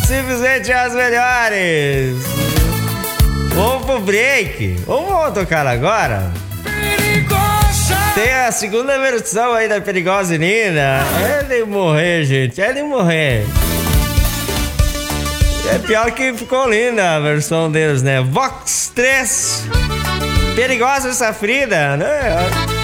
Simplesmente as melhores. Vamos pro break. Vamos tocar agora. Tem a segunda versão aí da Perigosa e Nina. É de morrer, gente. É de morrer. É pior que ficou linda a versão deles, né? Vox 3. Perigosa e Sofrida, né?